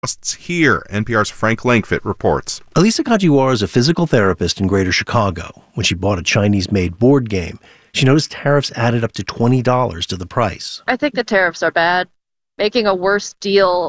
costs here. NPR's Frank Langfitt reports. Elisa Kajiwara is a physical therapist in Greater Chicago. When she bought a Chinese-made board game, she noticed tariffs added up to $20 to the price. I think the tariffs are bad. Making a worse deal